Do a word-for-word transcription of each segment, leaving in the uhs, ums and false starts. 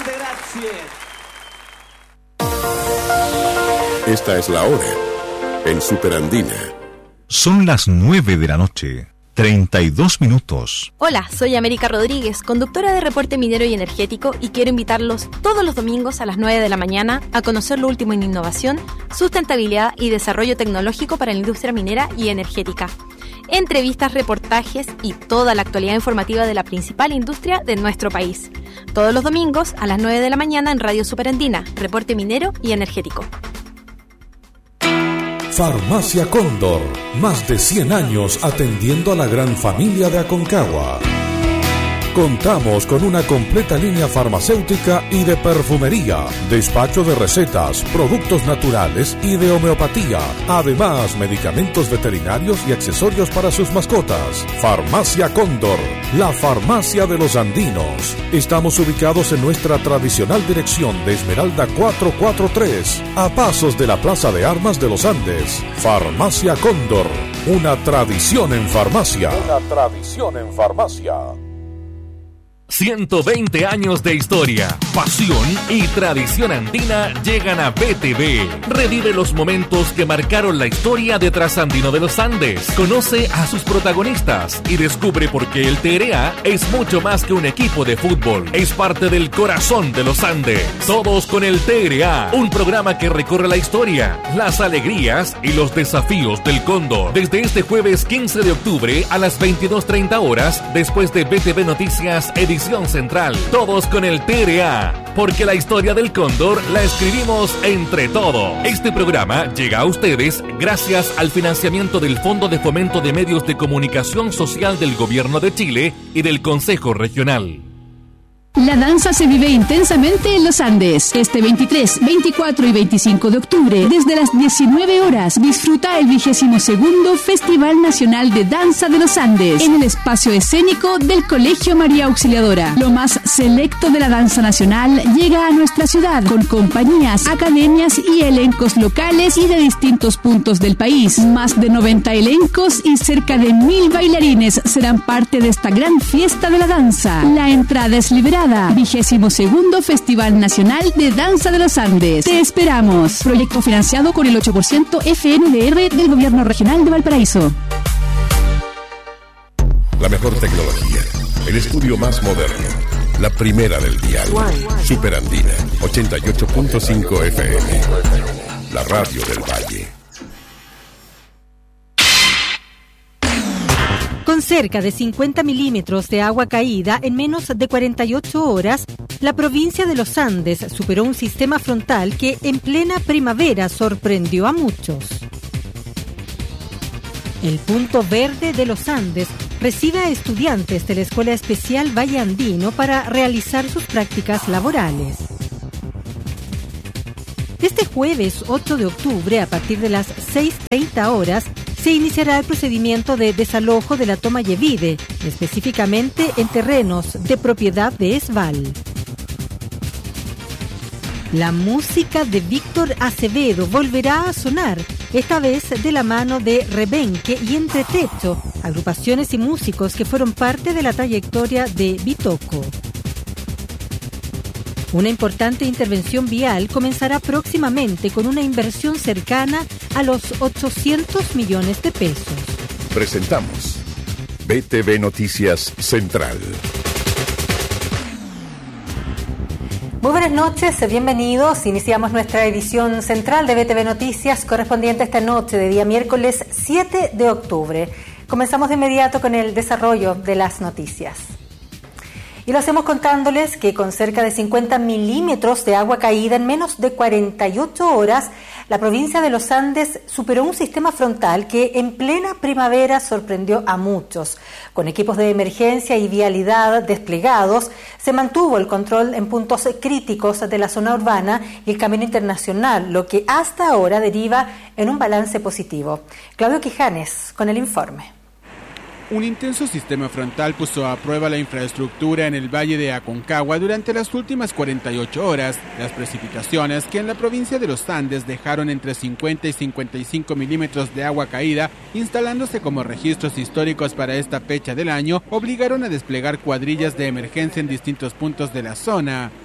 grazie. Esta es la hora en Superandina. Son las nueve de la noche, treinta y dos minutos. Hola, soy América Rodríguez, conductora de Reporte Minero y Energético, y quiero invitarlos todos los domingos a las nueve de la mañana a conocer lo último en innovación, sustentabilidad y desarrollo tecnológico para la industria minera y energética. Entrevistas, reportajes y toda la actualidad informativa de la principal industria de nuestro país. Todos los domingos a las nueve de la mañana en Radio Superandina, Reporte Minero y Energético. Farmacia Cóndor, más de cien años atendiendo a la gran familia de Aconcagua. Contamos con una completa línea farmacéutica y de perfumería, despacho de recetas, productos naturales y de homeopatía. Además, medicamentos veterinarios y accesorios para sus mascotas. Farmacia Cóndor, la farmacia de los andinos. Estamos ubicados en nuestra tradicional dirección de Esmeralda cuatrocientos cuarenta y tres, a pasos de la Plaza de Armas de los Andes. Farmacia Cóndor, una tradición en farmacia. Una tradición en farmacia. ciento veinte años de historia, pasión y tradición andina llegan a B T V. Revive los momentos que marcaron la historia de Trasandino de los Andes. Conoce a sus protagonistas y descubre por qué el T R A es mucho más que un equipo de fútbol. Es parte del corazón de los Andes. Todos con el T R A, un programa que recorre la historia, las alegrías y los desafíos del Cóndor. Desde este jueves quince de octubre a las veintidós treinta horas, después de B T V Noticias Edición Central. Todos con el T R A, porque la historia del Cóndor la escribimos entre todos. Este programa llega a ustedes gracias al financiamiento del Fondo de Fomento de Medios de Comunicación Social del Gobierno de Chile y del Consejo Regional. La danza se vive intensamente en los Andes. Este veintitrés, veinticuatro y veinticinco de octubre, desde las diecinueve horas, disfruta el vigésimo segundo Festival Nacional de Danza de los Andes en el espacio escénico del Colegio María Auxiliadora. Lo más selecto de la danza nacional llega a nuestra ciudad con compañías, academias y elencos locales y de distintos puntos del país. Más de noventa elencos y cerca de mil bailarines serán parte de esta gran fiesta de la danza. La entrada es liberada. Vigésimo segundo Festival Nacional de Danza de los Andes. Te esperamos. Proyecto financiado con el ocho por ciento F N D R del Gobierno Regional de Valparaíso. La mejor tecnología, el estudio más moderno, la primera del dial. Superandina, ochenta y ocho punto cinco F M. La radio del Valle. Con cerca de cincuenta milímetros de agua caída en menos de cuarenta y ocho horas, la provincia de los Andes superó un sistema frontal que en plena primavera sorprendió a muchos. El punto verde de los Andes recibe a estudiantes de la Escuela Especial Valle Andino para realizar sus prácticas laborales. Este jueves ocho de octubre, a partir de las seis treinta horas, se iniciará el procedimiento de desalojo de la toma Yevide, específicamente en terrenos de propiedad de Esval. La música de Víctor Acevedo volverá a sonar, esta vez de la mano de Rebenque y Entretecho, agrupaciones y músicos que fueron parte de la trayectoria de Bitoco. Una importante intervención vial comenzará próximamente con una inversión cercana a los ochocientos millones de pesos. Presentamos B T V Noticias Central. Muy buenas noches, bienvenidos. Iniciamos nuestra edición central de B T V Noticias correspondiente a esta noche de día miércoles siete de octubre. Comenzamos de inmediato con el desarrollo de las noticias. Y lo hacemos contándoles que con cerca de cincuenta milímetros de agua caída en menos de cuarenta y ocho horas, la provincia de los Andes superó un sistema frontal que en plena primavera sorprendió a muchos. Con equipos de emergencia y vialidad desplegados, se mantuvo el control en puntos críticos de la zona urbana y el camino internacional, lo que hasta ahora deriva en un balance positivo. Claudio Quijanes con el informe. Un intenso sistema frontal puso a prueba la infraestructura en el Valle de Aconcagua durante las últimas cuarenta y ocho horas. Las precipitaciones que en la provincia de los Andes dejaron entre cincuenta y cincuenta y cinco milímetros de agua caída, instalándose como registros históricos para esta fecha del año, obligaron a desplegar cuadrillas de emergencia en distintos puntos de la zona.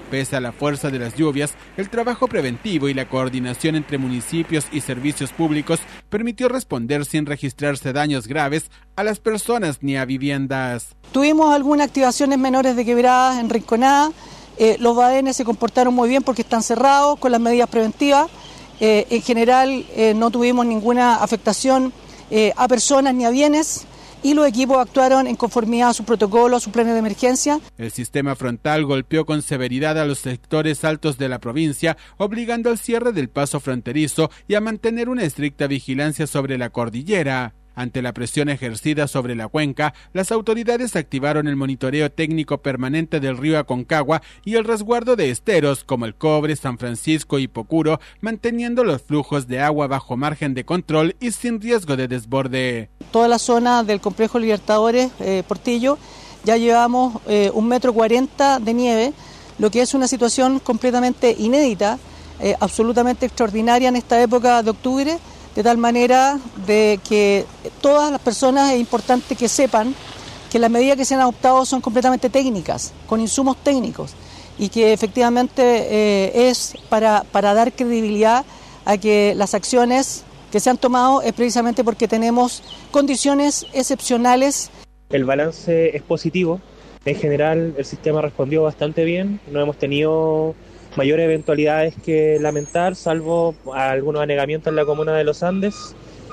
Pese a la fuerza de las lluvias, el trabajo preventivo y la coordinación entre municipios y servicios públicos permitió responder sin registrarse daños graves a las personas ni a viviendas. Tuvimos algunas activaciones menores de quebradas en Rinconada. Eh, los badenes se comportaron muy bien porque están cerrados con las medidas preventivas. Eh, en general eh, no tuvimos ninguna afectación eh, a personas ni a bienes. Y los equipos actuaron en conformidad a su protocolo, a su planes de emergencia. El sistema frontal golpeó con severidad a los sectores altos de la provincia, obligando al cierre del paso fronterizo y a mantener una estricta vigilancia sobre la cordillera. Ante la presión ejercida sobre la cuenca, las autoridades activaron el monitoreo técnico permanente del río Aconcagua y el resguardo de esteros como el Cobre, San Francisco y Pocuro, manteniendo los flujos de agua bajo margen de control y sin riesgo de desborde. Toda la zona del complejo Libertadores, eh, Portillo, ya llevamos eh, un metro cuarenta de nieve, lo que es una situación completamente inédita, eh, absolutamente extraordinaria en esta época de octubre, de tal manera de que todas las personas es importante que sepan que las medidas que se han adoptado son completamente técnicas, con insumos técnicos, y que efectivamente eh, es para, para dar credibilidad a que las acciones que se han tomado es precisamente porque tenemos condiciones excepcionales. El balance es positivo, en general el sistema respondió bastante bien, no hemos tenido mayores eventualidades que lamentar, salvo algunos anegamientos en la comuna de Los Andes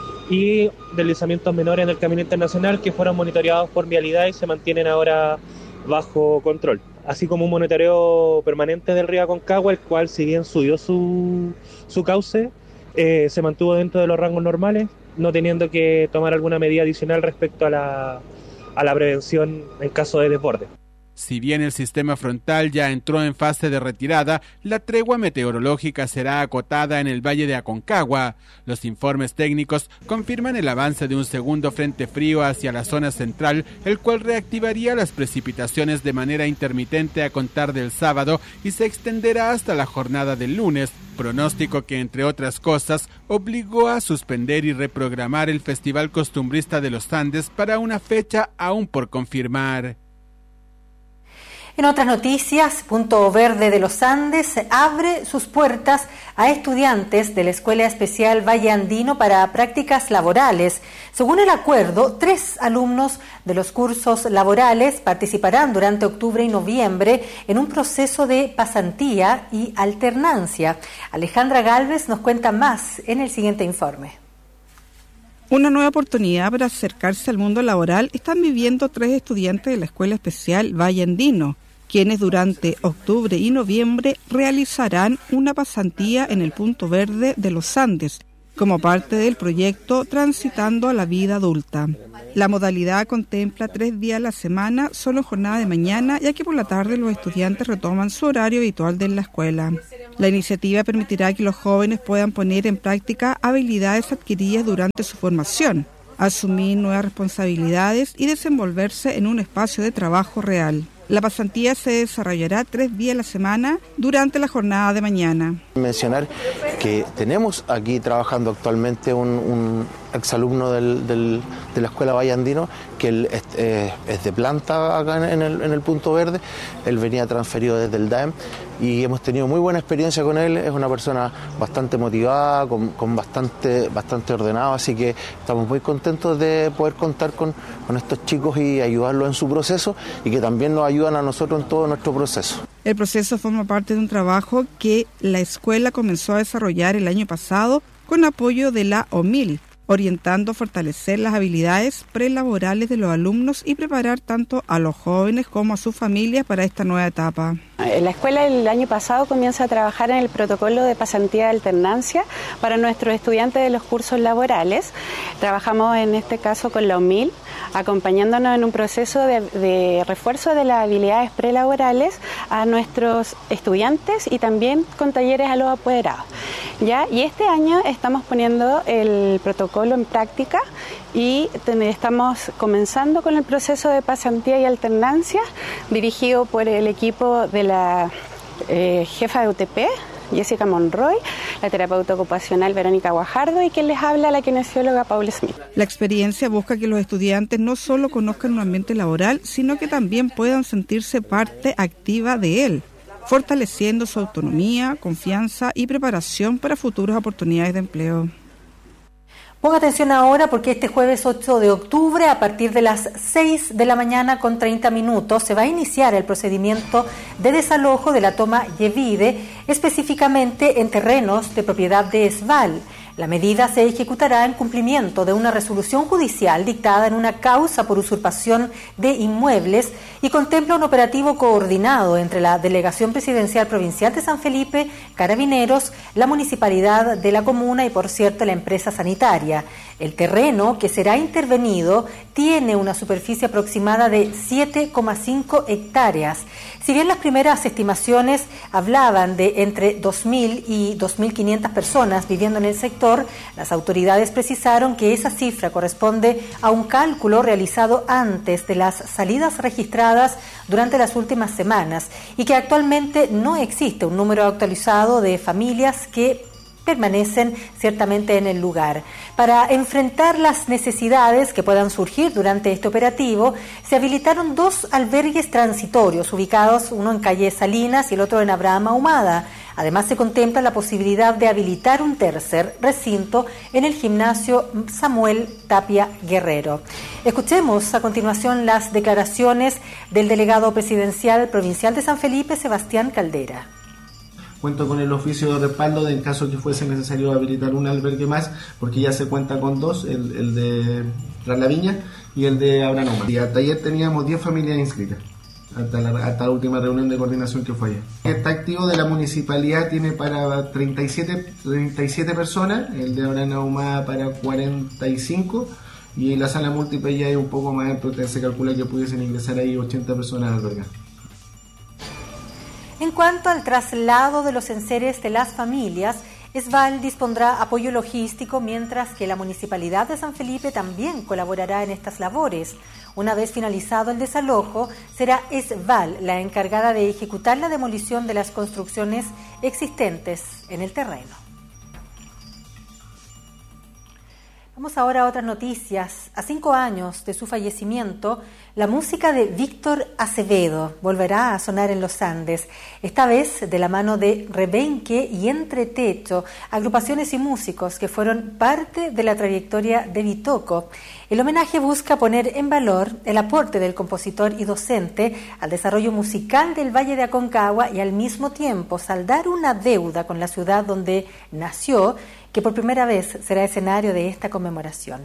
y deslizamientos menores en el camino internacional que fueron monitoreados por Vialidad y se mantienen ahora bajo control. Así como un monitoreo permanente del río Aconcagua, el cual, si bien subió su, su cauce, eh, se mantuvo dentro de los rangos normales, no teniendo que tomar alguna medida adicional respecto a la, a la prevención en caso de desborde. Si bien el sistema frontal ya entró en fase de retirada, la tregua meteorológica será acotada en el valle de Aconcagua. Los informes técnicos confirman el avance de un segundo frente frío hacia la zona central, el cual reactivaría las precipitaciones de manera intermitente a contar del sábado y se extenderá hasta la jornada del lunes, pronóstico que, entre otras cosas, obligó a suspender y reprogramar el Festival Costumbrista de los Andes para una fecha aún por confirmar. En otras noticias, Punto Verde de los Andes abre sus puertas a estudiantes de la Escuela Especial Valle Andino para prácticas laborales. Según el acuerdo, tres alumnos de los cursos laborales participarán durante octubre y noviembre en un proceso de pasantía y alternancia. Alejandra Gálvez nos cuenta más en el siguiente informe. Una nueva oportunidad para acercarse al mundo laboral están viviendo tres estudiantes de la Escuela Especial Valle Andino, quienes durante octubre y noviembre realizarán una pasantía en el Punto Verde de los Andes, como parte del proyecto Transitando a la Vida Adulta. La modalidad contempla tres días a la semana, solo jornada de mañana, ya que por la tarde los estudiantes retoman su horario habitual de la escuela. La iniciativa permitirá que los jóvenes puedan poner en práctica habilidades adquiridas durante su formación, asumir nuevas responsabilidades y desenvolverse en un espacio de trabajo real. La pasantía se desarrollará tres días a la semana durante la jornada de mañana. Mencionar que tenemos aquí trabajando actualmente un, un exalumno del, del, de la Escuela Valle Andino, que él es, eh, es de planta acá en el, en el Punto Verde. Él venía transferido desde el D A E M y hemos tenido muy buena experiencia con él. Es una persona bastante motivada, con, con bastante, bastante ordenado, así que estamos muy contentos de poder contar con, con estos chicos y ayudarlos en su proceso, y que también nos ayudan a nosotros en todo nuestro proceso. El proceso forma parte de un trabajo que la escuela comenzó a desarrollar el año pasado con apoyo de la O M I L, orientando a fortalecer las habilidades prelaborales de los alumnos y preparar tanto a los jóvenes como a sus familias para esta nueva etapa. La escuela el año pasado comienza a trabajar en el protocolo de pasantía de alternancia para nuestros estudiantes de los cursos laborales. Trabajamos en este caso con la O M I L, acompañándonos en un proceso de, de refuerzo de las habilidades prelaborales a nuestros estudiantes y también con talleres a los apoderados. ¿Ya? Y este año estamos poniendo el protocolo en práctica y estamos comenzando con el proceso de pasantía y alternancia dirigido por el equipo de la eh, jefa de U T P, Jessica Monroy, la terapeuta ocupacional Verónica Guajardo y quien les habla, la kinesióloga Paula Smith. La experiencia busca que los estudiantes no solo conozcan un ambiente laboral, sino que también puedan sentirse parte activa de él. fortaleciendo su autonomía, confianza y preparación para futuras oportunidades de empleo. Ponga atención ahora porque este jueves ocho de octubre a partir de las seis de la mañana con treinta minutos se va a iniciar el procedimiento de desalojo de la toma Yevide, específicamente en terrenos de propiedad de Esval. La medida se ejecutará en cumplimiento de una resolución judicial dictada en una causa por usurpación de inmuebles y contempla un operativo coordinado entre la Delegación Presidencial Provincial de San Felipe, Carabineros, la Municipalidad de la Comuna y, por cierto, la empresa sanitaria. El terreno que será intervenido tiene una superficie aproximada de siete coma cinco hectáreas. Si bien las primeras estimaciones hablaban de entre dos mil y dos mil quinientas personas viviendo en el sector, las autoridades precisaron que esa cifra corresponde a un cálculo realizado antes de las salidas registradas durante las últimas semanas y que actualmente no existe un número actualizado de familias que permanecen ciertamente en el lugar. Para enfrentar las necesidades que puedan surgir durante este operativo, se habilitaron dos albergues transitorios ubicados, uno en calle Salinas y el otro en Abraham Ahumada. Además, se contempla la posibilidad de habilitar un tercer recinto en el gimnasio Samuel Tapia Guerrero. Escuchemos a continuación las declaraciones del delegado presidencial provincial de San Felipe, Sebastián Caldera. Cuento con el oficio de respaldo de en caso que fuese necesario habilitar un albergue más, porque ya se cuenta con dos, el, el de Tras la Viña y el de Abraham. Y hasta ayer teníamos diez familias inscritas, hasta la, hasta la última reunión de coordinación que fue ayer. Está activo de la municipalidad, tiene para treinta y siete personas, el de Abraham para cuarenta y cinco, y la sala múltiple ya es un poco más, entonces se calcula que pudiesen ingresar ahí ochenta personas al albergue. En cuanto al traslado de los enseres de las familias, Esval dispondrá apoyo logístico, mientras que la Municipalidad de San Felipe también colaborará en estas labores. Una vez finalizado el desalojo, será Esval la encargada de ejecutar la demolición de las construcciones existentes en el terreno. Vamos ahora a otras noticias. A cinco años de su fallecimiento, la música de Víctor Acevedo volverá a sonar en los Andes, esta vez de la mano de Rebenque y Entretecho, agrupaciones y músicos que fueron parte de la trayectoria de Bitoco. El homenaje busca poner en valor el aporte del compositor y docente al desarrollo musical del Valle de Aconcagua y al mismo tiempo saldar una deuda con la ciudad donde nació, que por primera vez será escenario de esta conmemoración.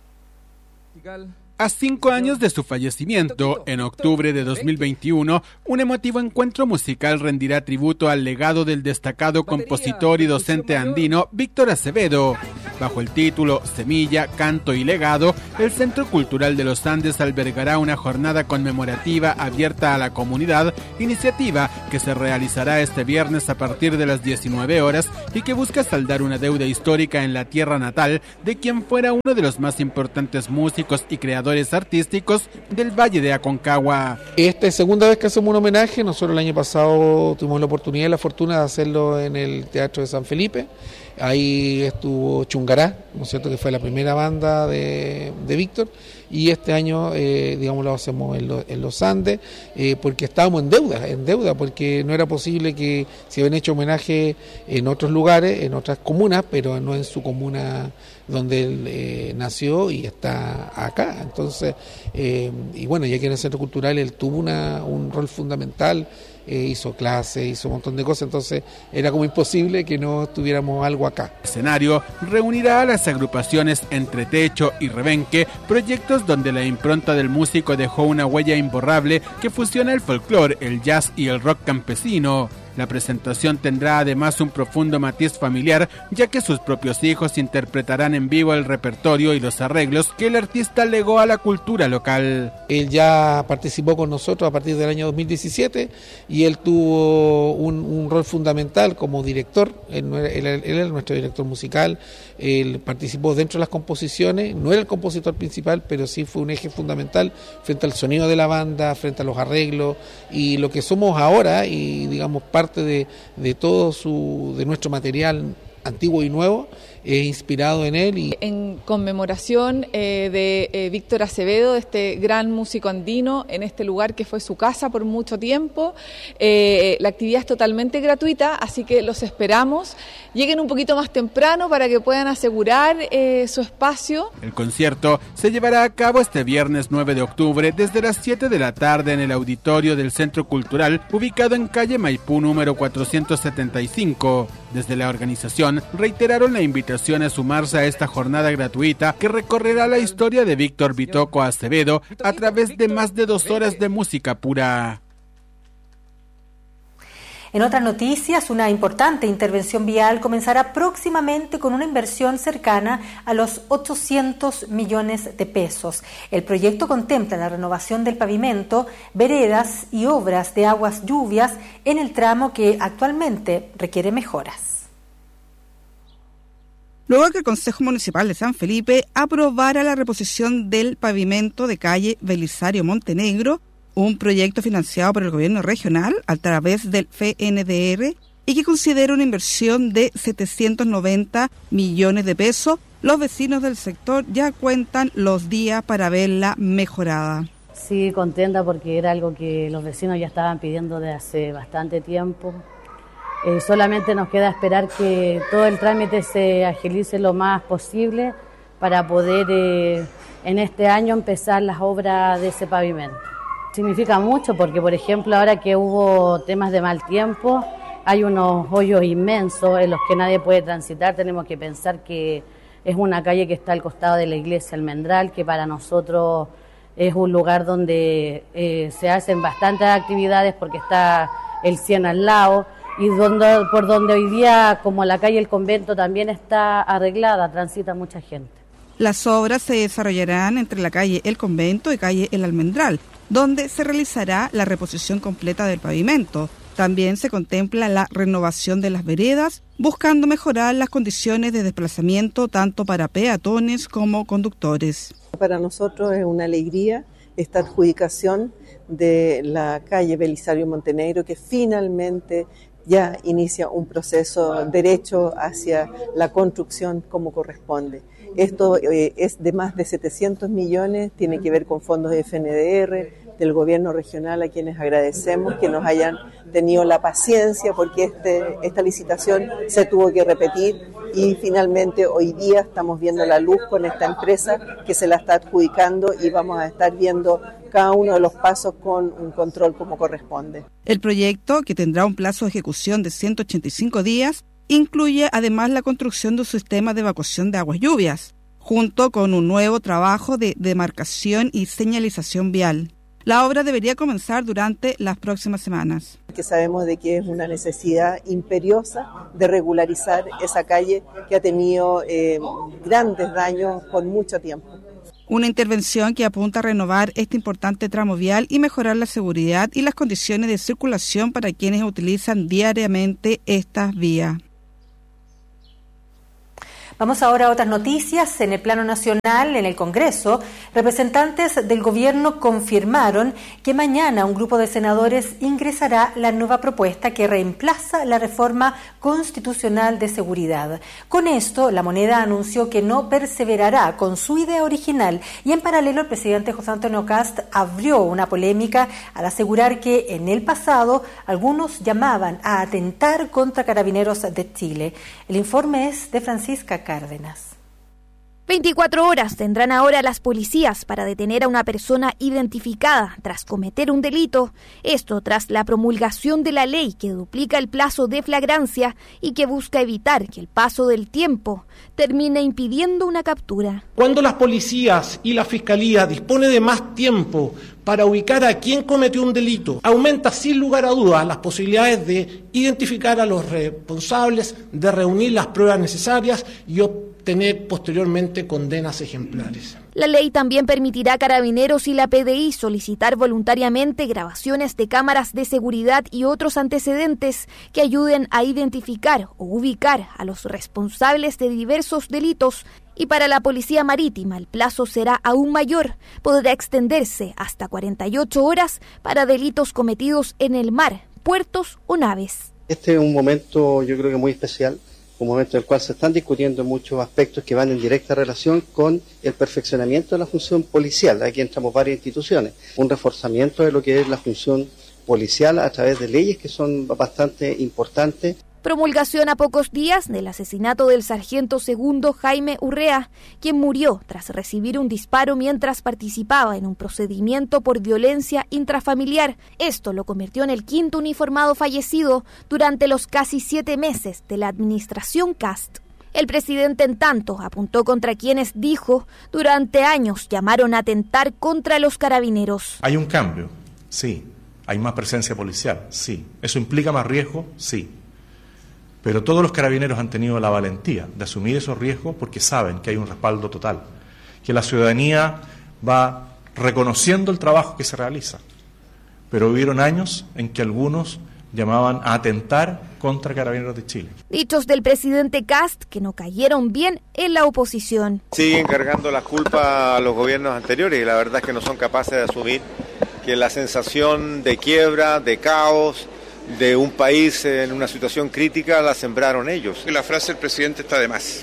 A cinco años de su fallecimiento, en octubre de dos mil veintiuno, un emotivo encuentro musical rendirá tributo al legado del destacado compositor y docente andino Víctor Acevedo. Bajo el título Semilla, Canto y Legado, el Centro Cultural de los Andes albergará una jornada conmemorativa abierta a la comunidad, iniciativa que se realizará este viernes a partir de las diecinueve horas y que busca saldar una deuda histórica en la tierra natal de quien fuera uno de los más importantes músicos y creadores artísticos del Valle de Aconcagua. Esta es segunda vez que hacemos un homenaje. Nosotros el año pasado tuvimos la oportunidad y la fortuna de hacerlo en el Teatro de San Felipe. Ahí estuvo Chungará, ¿no es cierto?, que fue la primera banda de, de Víctor, y este año, eh, digamos, lo hacemos en, lo, en los Andes, eh, porque estábamos en deuda, en deuda, porque no era posible que se habían hecho homenaje en otros lugares, en otras comunas, pero no en su comuna donde él eh, nació y está acá. Entonces, eh, y bueno, ya que en el Centro Cultural él tuvo una, un rol fundamental, Eh, hizo clases, hizo un montón de cosas, entonces era como imposible que no tuviéramos algo acá. El escenario reunirá a las agrupaciones Entretecho y Rebenque, proyectos donde la impronta del músico dejó una huella imborrable que fusiona el folclore, el jazz y el rock campesino. La presentación tendrá además un profundo matiz familiar, ya que sus propios hijos interpretarán en vivo el repertorio y los arreglos que el artista legó a la cultura local. Él ya participó con nosotros a partir del año dos mil diecisiete y él tuvo un, un rol fundamental como director. Él, él, él era nuestro director musical, él participó dentro de las composiciones, no era el compositor principal, pero sí fue un eje fundamental frente al sonido de la banda, frente a los arreglos y lo que somos ahora, y digamos parte de, de todo su de nuestro material antiguo y nuevo, eh, inspirado en él. Y... En conmemoración eh, de eh, Víctor Acevedo, este gran músico andino, en este lugar que fue su casa por mucho tiempo. Eh, la actividad es totalmente gratuita, así que los esperamos. Lleguen un poquito más temprano para que puedan asegurar eh, su espacio. El concierto se llevará a cabo este viernes nueve de octubre desde las siete de la tarde en el auditorio del Centro Cultural, ubicado en calle Maipú número cuatrocientos setenta y cinco. Desde la organización reiteraron la invitación a sumarse a esta jornada gratuita que recorrerá la historia de Víctor Bitoco Acevedo a través de más de dos horas de música pura. En otras noticias, una importante intervención vial comenzará próximamente con una inversión cercana a los ochocientos millones de pesos. El proyecto contempla la renovación del pavimento, veredas y obras de aguas lluvias en el tramo que actualmente requiere mejoras. Luego que el Consejo Municipal de San Felipe aprobara la reposición del pavimento de calle Belisario Montenegro, un proyecto financiado por el gobierno regional a través del F N D R y que considera una inversión de setecientos noventa millones de pesos, los vecinos del sector ya cuentan los días para verla mejorada. Sí, contenta porque era algo que los vecinos ya estaban pidiendo desde hace bastante tiempo. Eh, solamente nos queda esperar que todo el trámite se agilice lo más posible para poder eh, en este año empezar las obras de ese pavimento. Significa mucho porque, por ejemplo, ahora que hubo temas de mal tiempo, hay unos hoyos inmensos en los que nadie puede transitar. Tenemos que pensar que es una calle que está al costado de la iglesia Almendral, que para nosotros es un lugar donde eh, se hacen bastantes actividades porque está el Cien al lado y donde, por donde hoy día, como la calle El Convento también está arreglada, transita mucha gente. Las obras se desarrollarán entre la calle El Convento y calle El Almendral, donde se realizará la reposición completa del pavimento. También se contempla la renovación de las veredas, buscando mejorar las condiciones de desplazamiento tanto para peatones como conductores. Para nosotros es una alegría esta adjudicación de la calle Belisario Montenegro, que finalmente ya inicia un proceso derecho hacia la construcción como corresponde. Esto eh, es de más de setecientos millones, tiene que ver con fondos de F N D R, del gobierno regional, a quienes agradecemos que nos hayan tenido la paciencia porque este, esta licitación se tuvo que repetir y finalmente hoy día estamos viendo la luz con esta empresa que se la está adjudicando y vamos a estar viendo cada uno de los pasos con un control como corresponde. El proyecto, que tendrá un plazo de ejecución de ciento ochenta y cinco días, incluye además la construcción de un sistema de evacuación de aguas lluvias, junto con un nuevo trabajo de demarcación y señalización vial. La obra debería comenzar durante las próximas semanas. Que sabemos de que es una necesidad imperiosa de regularizar esa calle que ha tenido eh, grandes daños por mucho tiempo. Una intervención que apunta a renovar este importante tramo vial y mejorar la seguridad y las condiciones de circulación para quienes utilizan diariamente estas vías. Vamos ahora a otras noticias. En el plano nacional, en el Congreso, representantes del gobierno confirmaron que mañana un grupo de senadores ingresará la nueva propuesta que reemplaza la reforma constitucional de seguridad. Con esto, la moneda anunció que no perseverará con su idea original y en paralelo el presidente José Antonio Kast abrió una polémica al asegurar que en el pasado algunos llamaban a atentar contra Carabineros de Chile. El informe es de Francisca Cárdenas. veinticuatro horas tendrán ahora las policías para detener a una persona identificada tras cometer un delito. Esto tras la promulgación de la ley que duplica el plazo de flagrancia y que busca evitar que el paso del tiempo termine impidiendo una captura. Cuando las policías y la fiscalía disponen de más tiempo para ubicar a quien cometió un delito, aumenta sin lugar a dudas las posibilidades de identificar a los responsables, de reunir las pruebas necesarias y obtener posteriormente condenas ejemplares. La ley también permitirá a Carabineros y la P D I solicitar voluntariamente grabaciones de cámaras de seguridad y otros antecedentes que ayuden a identificar o ubicar a los responsables de diversos delitos. Y para la Policía Marítima el plazo será aún mayor, podrá extenderse hasta cuarenta y ocho horas para delitos cometidos en el mar, puertos o naves. Este es un momento yo creo que muy especial un momento en el cual se están discutiendo muchos aspectos que van en directa relación con el perfeccionamiento de la función policial. Aquí entramos varias instituciones, un reforzamiento de lo que es la función policial a través de leyes que son bastante importantes. Promulgación a pocos días del asesinato del sargento segundo Jaime Urrea, quien murió tras recibir un disparo mientras participaba en un procedimiento por violencia intrafamiliar. Esto lo convirtió en el quinto uniformado fallecido durante los casi siete meses de la administración Kast. El presidente, en tanto, apuntó contra quienes, dijo, durante años llamaron a atentar contra los carabineros. Hay un cambio, sí. Hay más presencia policial, sí. ¿Eso implica más riesgo? Sí. Pero todos los carabineros han tenido la valentía de asumir esos riesgos porque saben que hay un respaldo total, que la ciudadanía va reconociendo el trabajo que se realiza. Pero hubieron años en que algunos llamaban a atentar contra Carabineros de Chile. Dichos del presidente Kast que no cayeron bien en la oposición. Siguen cargando la culpa a los gobiernos anteriores y la verdad es que no son capaces de asumir que la sensación de quiebra, de caos, de un país en una situación crítica la sembraron ellos. La frase del presidente está de más,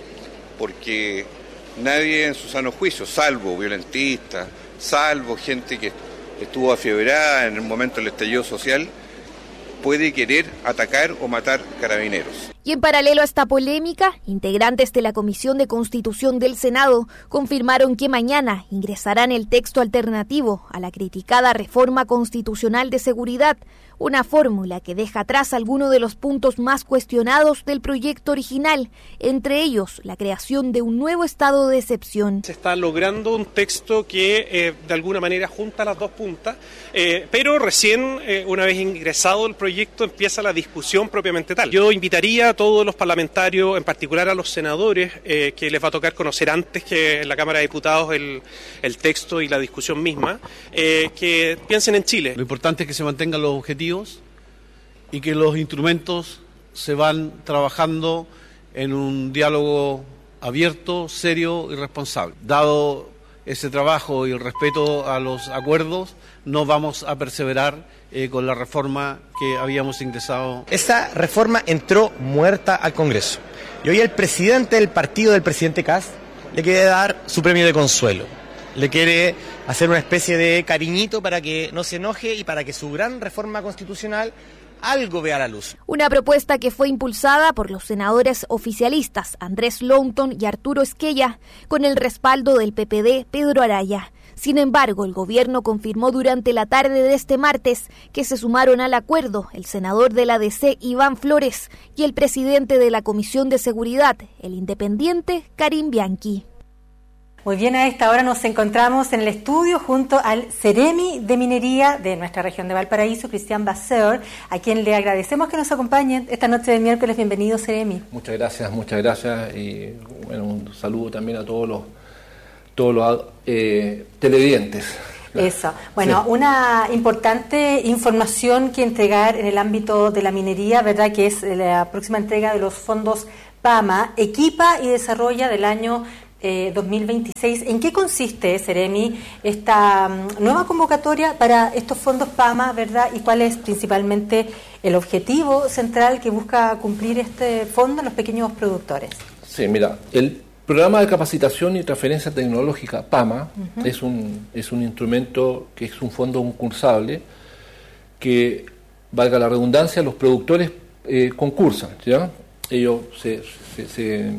porque nadie en su sano juicio, salvo violentistas, salvo gente que estuvo afiebrada en el momento del estallido social, puede querer atacar o matar carabineros. Y en paralelo a esta polémica, integrantes de la Comisión de Constitución del Senado confirmaron que mañana ingresarán el texto alternativo a la criticada reforma constitucional de seguridad, una fórmula que deja atrás algunos de los puntos más cuestionados del proyecto original, entre ellos la creación de un nuevo estado de excepción. Se está logrando un texto que eh, de alguna manera junta las dos puntas, eh, pero recién, eh, una vez ingresado el proyecto, empieza la discusión propiamente tal. Yo invitaría a todos los parlamentarios, en particular a los senadores, eh, que les va a tocar conocer antes que en la Cámara de Diputados el, el texto y la discusión misma, eh, que piensen en Chile. Lo importante es que se mantengan los objetivos y que los instrumentos se van trabajando en un diálogo abierto, serio y responsable. Dado ese trabajo y el respeto a los acuerdos, no vamos a perseverar eh, con la reforma que habíamos ingresado. Esa reforma entró muerta al Congreso y hoy el presidente del partido del presidente Kast le quiere dar su premio de consuelo. Le quiere hacer una especie de cariñito para que no se enoje y para que su gran reforma constitucional algo vea la luz. Una propuesta que fue impulsada por los senadores oficialistas Andrés Longton y Arturo Esquella, con el respaldo del P P D Pedro Araya. Sin embargo, el gobierno confirmó durante la tarde de este martes que se sumaron al acuerdo el senador de la D C Iván Flores y el presidente de la Comisión de Seguridad, el independiente Karim Bianchi. Muy bien, a esta hora nos encontramos en el estudio junto al Ceremi de Minería de nuestra región de Valparaíso, Cristian Vasseur, a quien le agradecemos que nos acompañe esta noche de miércoles. Bienvenido, Ceremi. Muchas gracias, muchas gracias y bueno, un saludo también a todos los todos los eh, televidentes. Eso. Bueno, sí. Una importante información que entregar en el ámbito de la minería, ¿verdad? Que es la próxima entrega de los fondos PAMA, equipa y desarrolla del año Eh, dos mil veintiséis. ¿En qué consiste, Ceremi, esta um, nueva convocatoria para estos fondos PAMA, verdad? ¿Y cuál es principalmente el objetivo central que busca cumplir este fondo en los pequeños productores? Sí, mira, el programa de capacitación y transferencia tecnológica PAMA uh-huh. es un es un instrumento que es un fondo concursable que, valga la redundancia, los productores eh, concursan, ¿ya? Ellos se se, se,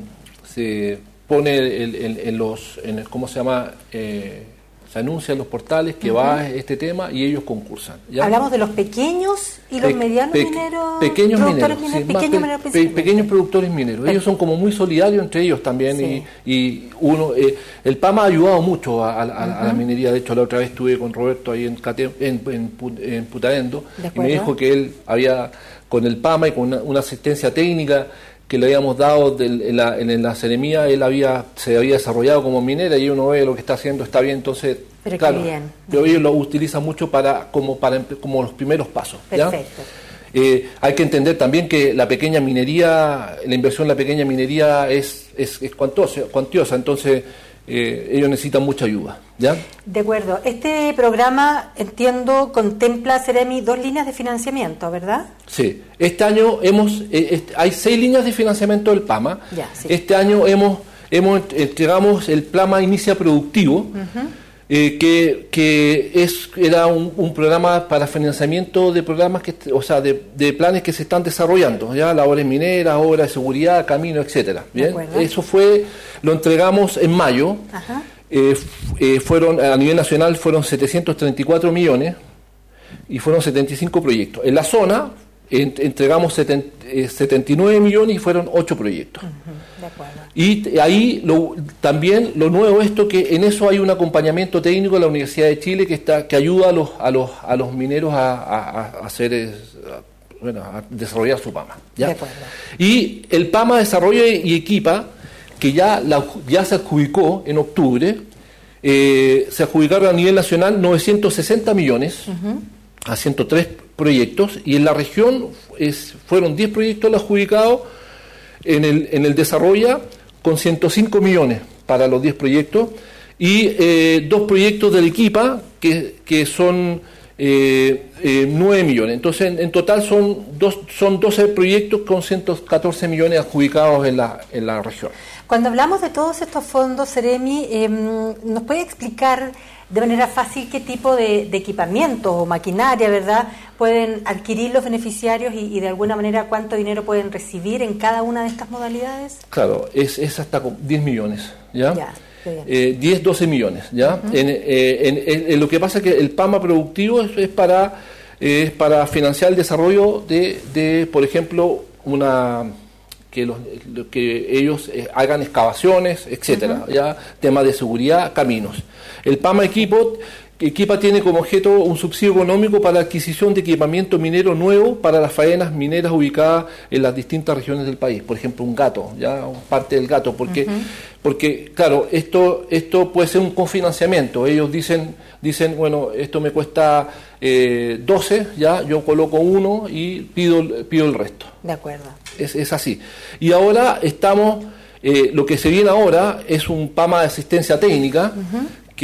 se pone el, el, en los, en el, ¿cómo se llama? Eh, se anuncia en los portales que uh-huh. va este tema y ellos concursan. ¿Ya? Hablamos de los pequeños y los pe- medianos pe- mineros. Pequeños mineros, mineros sí, pequeños, pe- mineros pe- pequeños productores mineros. Perfecto. Ellos son como muy solidarios entre ellos también sí. y, y uno, eh, el PAMA ha ayudado mucho a, a, a, uh-huh. a la minería. De hecho, la otra vez estuve con Roberto ahí en, Cate, en, en, en Putaendo y me dijo que él había, con el PAMA y con una, una asistencia técnica que le habíamos dado del, en, la, en la Seremía, él había se había desarrollado como minera y uno ve lo que está haciendo, está bien, entonces, pero claro, bien. Pero ellos lo utilizan mucho para como para como los primeros pasos. ¿Ya? Perfecto. Eh, hay que entender también que la pequeña minería, la inversión en la pequeña minería es, es, es cuantiosa, cuantiosa, entonces eh, ellos necesitan mucha ayuda, ¿ya? De acuerdo. Este programa, entiendo, contempla, Seremi, dos líneas de financiamiento, ¿verdad? Sí. Este año hemos, eh, este, hay seis líneas de financiamiento del PAMA. Ya, sí. Este año hemos, hemos entregamos el PAMA Inicia Productivo, uh-huh. eh, que, que es era un, un programa para financiamiento de programas, que, o sea, de, de planes que se están desarrollando, ya, labores mineras, obras de seguridad, caminos, etcétera. Bien, eso fue, lo entregamos en mayo. Ajá. Eh, eh, fueron a nivel nacional fueron setecientos treinta y cuatro millones y fueron setenta y cinco proyectos. En la zona ent, entregamos setenta, eh, setenta y nueve millones y fueron ocho proyectos. Uh-huh, de acuerdo. Y ahí lo, también lo nuevo esto que en eso hay un acompañamiento técnico de la Universidad de Chile que está que ayuda a los a los a los mineros a, a, a hacer a, bueno, a desarrollar su PAMA, ¿ya? De acuerdo. Y el PAMA desarrolla y equipa, que ya, la, ya se adjudicó en octubre, eh, se adjudicaron a nivel nacional novecientos sesenta millones uh-huh. a ciento tres proyectos, y en la región es, fueron diez proyectos adjudicados en el, en el desarrollo con ciento cinco millones para los diez proyectos, y eh, dos proyectos del Equipa que, que son eh, eh, nueve millones. Entonces en, en total son, dos, son doce proyectos con ciento catorce millones adjudicados en la, en la región. Cuando hablamos de todos estos fondos, Seremi, eh, ¿nos puede explicar de manera fácil qué tipo de, de equipamiento o maquinaria, verdad, pueden adquirir los beneficiarios y, y de alguna manera cuánto dinero pueden recibir en cada una de estas modalidades? Claro, es, es hasta diez millones, ¿ya? Ya. Eh, diez, doce millones, ¿ya? Uh-huh. en, eh, en, en, en lo que pasa es que el PAMA productivo es, es para eh, es para financiar el desarrollo de, de por ejemplo, una que los que ellos eh, hagan excavaciones, etcétera, uh-huh. ya, temas de seguridad, caminos. El PAMA Equipo Equipa tiene como objeto un subsidio económico para la adquisición de equipamiento minero nuevo para las faenas mineras ubicadas en las distintas regiones del país. Por ejemplo, un gato, ya parte del gato, porque uh-huh. porque claro, esto esto puede ser un cofinanciamiento. Ellos dicen dicen bueno, esto me cuesta eh, doce, ya, yo coloco uno y pido pido el resto. De acuerdo. Es, es así. Y ahora estamos, eh, lo que se viene ahora es un PAMA de asistencia técnica. Uh-huh.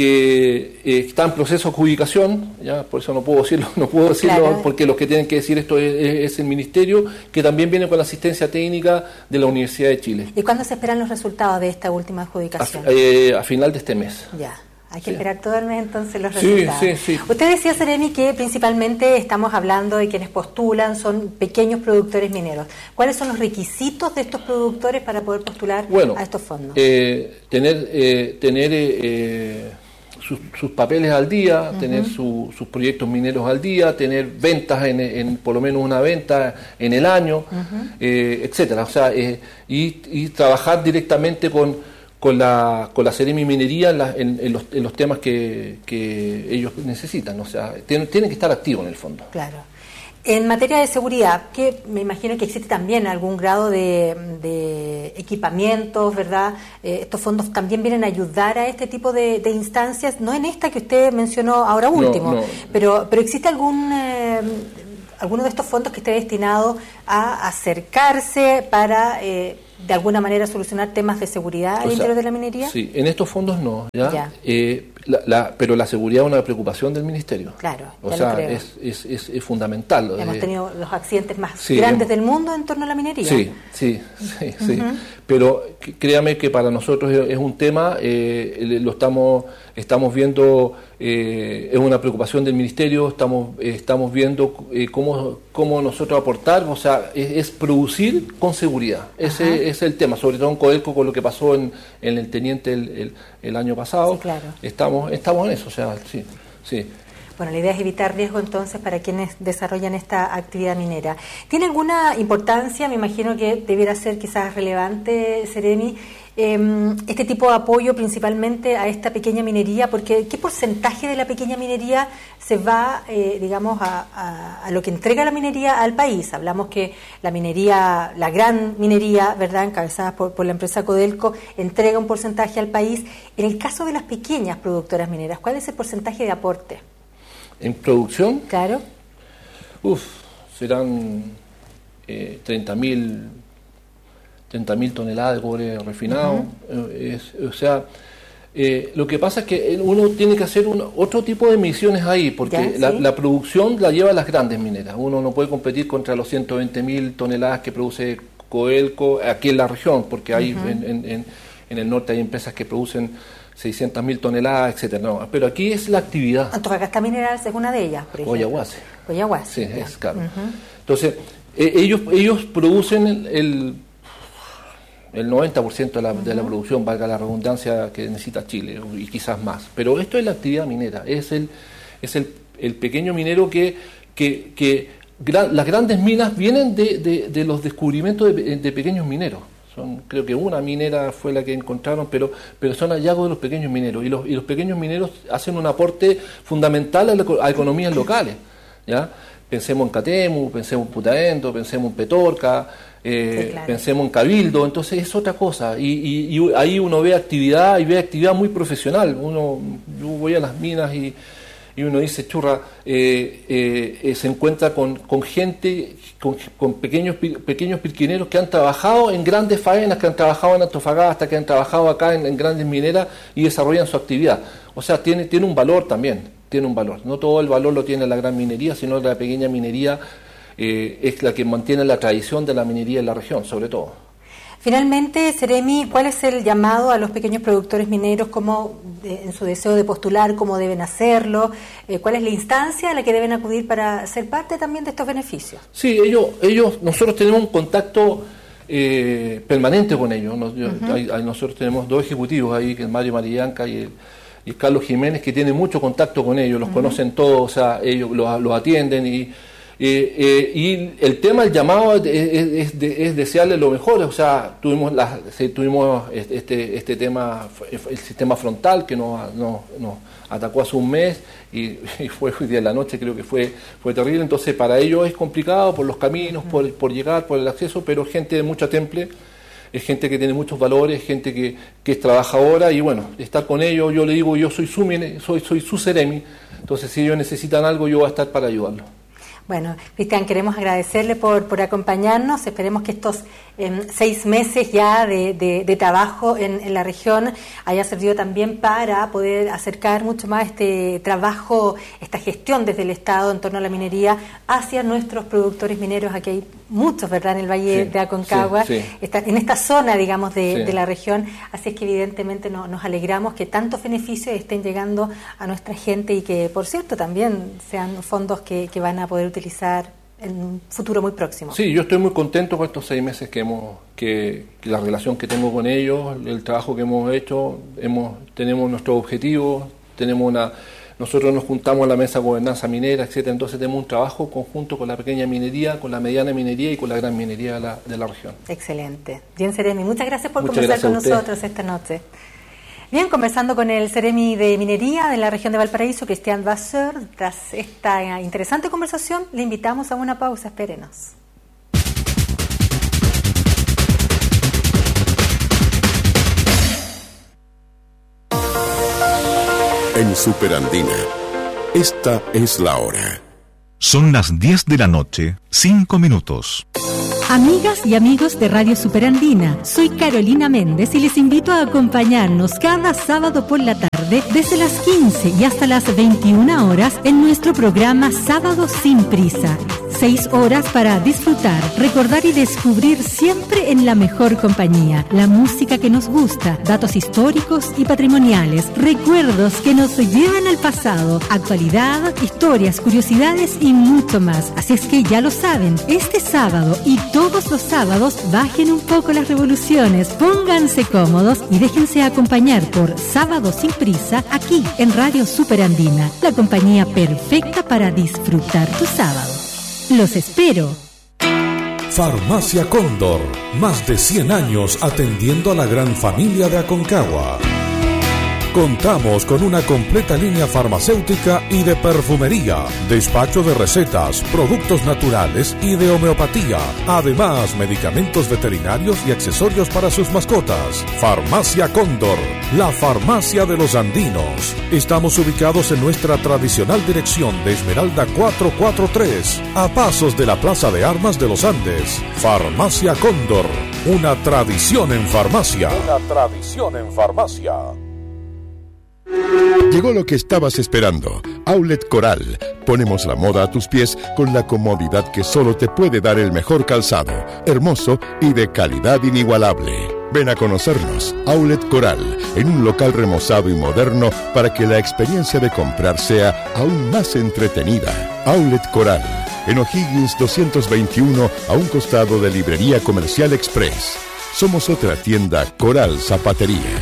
que eh, está en proceso de adjudicación, ya, por eso no puedo decirlo, no puedo decirlo, claro. Porque los que tienen que decir esto es, es el Ministerio, que también viene con la asistencia técnica de la Universidad de Chile. ¿Y cuándo se esperan los resultados de esta última adjudicación? A, eh, a final de este mes. Ya. Hay que sí. esperar todo el mes entonces los sí, resultados. Sí, sí. Usted decía, Seremi, que principalmente estamos hablando de quienes postulan, son pequeños productores mineros. ¿Cuáles son los requisitos de estos productores para poder postular bueno, a estos fondos? Eh, tener eh, tener eh, sus, sus papeles al día, uh-huh. tener su, sus proyectos mineros al día, tener ventas, en, en por lo menos una venta en el año, uh-huh. eh, etcétera. O sea, eh, y, y trabajar directamente con con la con la Seremi Minería en, la, en, en, los, en los temas que, que ellos necesitan. O sea, tienen, tienen que estar activos en el fondo. Claro. En materia de seguridad, que me imagino que existe también algún grado de, de equipamientos, ¿verdad? Eh, estos fondos también vienen a ayudar a este tipo de, de instancias, no en esta que usted mencionó ahora último, no, no. pero pero existe algún eh, alguno de estos fondos que esté destinado a acercarse para eh, de alguna manera solucionar temas de seguridad al interior de la minería. Sí, en estos fondos no, ya, ya. Eh, la, la, pero la seguridad es una preocupación del Ministerio. Claro, o ya sea, lo creo. Es, es, es, es fundamental. Hemos eh, tenido los accidentes más sí, grandes hemos, del mundo en torno a la minería. Sí, sí, sí, uh-huh. sí. Pero créame que para nosotros es, es un tema, eh, lo estamos estamos viendo, eh, es una preocupación del Ministerio, estamos eh, estamos viendo eh, cómo cómo nosotros aportar, o sea, es, es producir con seguridad. Ese Ajá. es el tema, sobre todo en Codelco con lo que pasó en, en el Teniente el, el, el año pasado. Sí, claro. Estamos estamos en eso, o sea, sí, sí. Bueno, la idea es evitar riesgo entonces para quienes desarrollan esta actividad minera. ¿Tiene alguna importancia? Me imagino que debiera ser quizás relevante, Seremi, eh, este tipo de apoyo principalmente a esta pequeña minería, porque ¿qué porcentaje de la pequeña minería se va, eh, digamos, a, a, a lo que entrega la minería al país? Hablamos que la minería, la gran minería, ¿verdad?, encabezada por, por la empresa Codelco, entrega un porcentaje al país. En el caso de las pequeñas productoras mineras, ¿cuál es el porcentaje de aporte? ¿En producción? Claro. Uf, serán eh, treinta mil toneladas de cobre refinado. Uh-huh. eh, es, o sea, Eh, lo que pasa es que uno tiene que hacer un, otro tipo de misiones ahí, porque ya, la, sí. la producción la llevan las grandes mineras. Uno no puede competir contra los ciento veinte mil toneladas que produce Codelco aquí en la región, porque hay uh-huh. en, en, en, en el norte hay empresas que producen seiscientas mil toneladas, etcétera. No, pero aquí es la actividad. Antofagasta Minerals es una de ellas, por ejemplo. Coyahuasi. Coyahuasi. Sí, ya. Es claro. Uh-huh. Entonces, eh, ellos ellos producen el, el el noventa por ciento de la, uh-huh. de la producción, valga la redundancia, que necesita Chile, y quizás más. Pero esto es la actividad minera, es el es el, el pequeño minero que, que, que gra, las grandes minas vienen de, de, de los descubrimientos de, de pequeños mineros. Son, creo que una minera fue la que encontraron, pero, pero son hallazgos de los pequeños mineros, y los, y los pequeños mineros hacen un aporte fundamental a, la, a economías locales, ¿ya? Pensemos en Catemu, pensemos en Putaendo, pensemos en Petorca, eh, sí, claro. pensemos en Cabildo, entonces es otra cosa, y, y, y ahí uno ve actividad, y ve actividad muy profesional. Uno, yo voy a las minas y, y uno dice, churra, eh, eh, eh, se encuentra con, con gente, con, con pequeños pequeños pirquineros que han trabajado en grandes faenas, que han trabajado en Antofagasta, que han trabajado acá en, en grandes mineras y desarrollan su actividad. O sea, tiene, tiene un valor también. Tiene un valor. No todo el valor lo tiene la gran minería, sino la pequeña minería eh, es la que mantiene la tradición de la minería en la región, sobre todo. Finalmente, Seremi, ¿cuál es el llamado a los pequeños productores mineros, cómo, de, en su deseo de postular, cómo deben hacerlo? Eh, ¿Cuál es la instancia a la que deben acudir para ser parte también de estos beneficios? Sí, ellos, ellos nosotros tenemos un contacto eh, permanente con ellos. Nos, yo, uh-huh. hay, hay, nosotros tenemos dos ejecutivos ahí, que es Mario Marillanca y el y Carlos Jiménez, que tiene mucho contacto con ellos, los uh-huh. conocen todos, o sea, ellos los, los atienden, y, eh, eh, y el tema, el llamado es, es, es, de, es desearles lo mejor. O sea, tuvimos la, tuvimos este, este tema, el sistema frontal, que nos, nos, nos atacó hace un mes, y, y fue hoy día en la noche, creo que fue, fue terrible. Entonces para ellos es complicado por los caminos, uh-huh. por, por llegar, por el acceso, pero gente de mucha temple, es gente que tiene muchos valores, gente que, que es trabajadora, y bueno, estar con ellos, yo le digo, yo soy su, soy, soy su Seremi, entonces si ellos necesitan algo, yo voy a estar para ayudarlos. Bueno, Cristian, queremos agradecerle por, por acompañarnos. Esperemos que estos eh, seis meses ya de, de, de trabajo en, en la región haya servido también para poder acercar mucho más este trabajo, esta gestión desde el Estado en torno a la minería hacia nuestros productores mineros. Aquí hay muchos, ¿verdad?, en el Valle sí, de Aconcagua, sí, sí. Está, en esta zona, digamos, de, sí. de la región. Así es que evidentemente no, nos alegramos que tantos beneficios estén llegando a nuestra gente, y que, por cierto, también sean fondos que, que van a poder utilizar en un futuro muy próximo. Sí, yo estoy muy contento con estos seis meses que hemos, que, que la relación que tengo con ellos, el trabajo que hemos hecho, hemos, tenemos nuestros objetivos, tenemos una, nosotros nos juntamos a la mesa de gobernanza minera, etcétera. Entonces tenemos un trabajo conjunto con la pequeña minería, con la mediana minería y con la gran minería de la, de la región. Excelente. Bien, Seremi, muchas gracias por muchas conversar gracias con nosotros esta noche. Bien, conversando con el Seremi de Minería de la región de Valparaíso, Cristian Vasseur. Tras esta interesante conversación, le invitamos a una pausa. Espérenos. En Superandina, esta es la hora. Son las diez de la noche, cinco minutos. Amigas y amigos de Radio Superandina, soy Carolina Méndez y les invito a acompañarnos cada sábado por la tarde desde las quince y hasta las veintiuna horas en nuestro programa Sábado Sin Prisa. Seis horas para disfrutar, recordar y descubrir siempre en la mejor compañía, la música que nos gusta, datos históricos y patrimoniales, recuerdos que nos llevan al pasado, actualidad, historias, curiosidades y mucho más. Así es que ya lo saben, este sábado y todos los sábados bajen un poco las revoluciones, pónganse cómodos y déjense acompañar por Sábado Sin Prisa aquí en Radio Superandina, la compañía perfecta para disfrutar tu sábado. Los espero. Farmacia Cóndor, más de cien años atendiendo a la gran familia de Aconcagua. Contamos con una completa línea farmacéutica y de perfumería, despacho de recetas, productos naturales y de homeopatía. Además, medicamentos veterinarios y accesorios para sus mascotas. Farmacia Cóndor, la farmacia de los andinos. Estamos ubicados en nuestra tradicional dirección de Esmeralda cuatrocientos cuarenta y tres, a pasos de la Plaza de Armas de los Andes. Farmacia Cóndor, una tradición en farmacia. Una tradición en farmacia. Llegó lo que estabas esperando. Outlet Coral. Ponemos la moda a tus pies con la comodidad que solo te puede dar el mejor calzado, hermoso y de calidad inigualable. Ven a conocernos, Outlet Coral, en un local remozado y moderno para que la experiencia de comprar sea aún más entretenida. Outlet Coral, en O'Higgins doscientos veintiuno, a un costado de Librería Comercial Express. Somos otra tienda Coral Zapatería.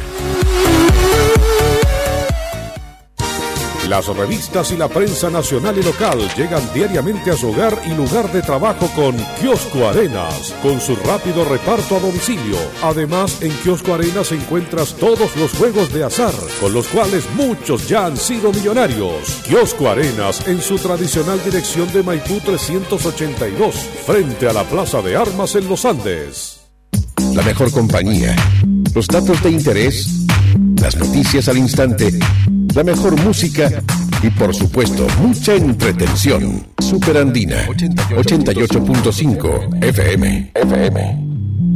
Las revistas y la prensa nacional y local llegan diariamente a su hogar y lugar de trabajo con Kiosco Arenas, con su rápido reparto a domicilio. Además, en Kiosco Arenas encuentras todos los juegos de azar, con los cuales muchos ya han sido millonarios. Kiosco Arenas, en su tradicional dirección de Maipú trescientos ochenta y dos, frente a la Plaza de Armas en Los Andes. La mejor compañía, los datos de interés, las noticias al instante, la mejor música y, por supuesto, mucha entretención. Superandina, ochenta y ocho punto cinco F M. F M.